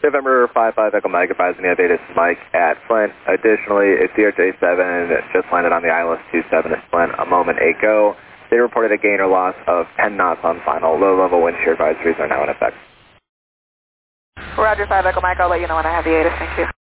November 55 Echo Mike advising the update is Mike at Flint. Additionally, a CRJ7 just landed on the ILS-27 at Flint a moment ago. They reported a gain or loss of 10 knots on final. Low-level wind shear advisories are now in effect. Roger 5 Echo Mike, I'll let you know when I have the ATIS. Thank you.